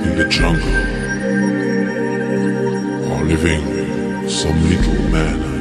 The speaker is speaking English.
in the jungle, or living some little man